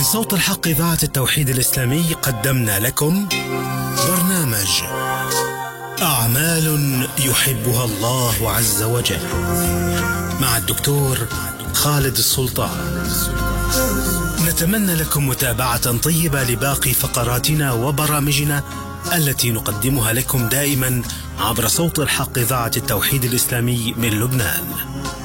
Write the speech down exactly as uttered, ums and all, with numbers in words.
من صوت الحق إذاعة التوحيد الإسلامي قدمنا لكم برنامج أعمال يحبها الله عز وجل مع الدكتور خالد السلطان. نتمنى لكم متابعة طيبة لباقي فقراتنا وبرامجنا التي نقدمها لكم دائما عبر صوت الحق إذاعة التوحيد الإسلامي من لبنان.